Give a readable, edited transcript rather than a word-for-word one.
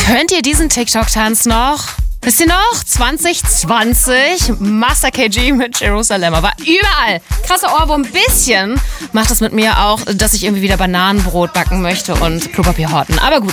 Könnt ihr diesen TikTok-Tanz noch? Wisst ihr noch? 2020, Master KG mit Jerusalem. Aber überall. Krasser Ohrwurm. Ein bisschen macht es mit mir auch, dass ich irgendwie wieder Bananenbrot backen möchte und Klopapier horten. Aber gut.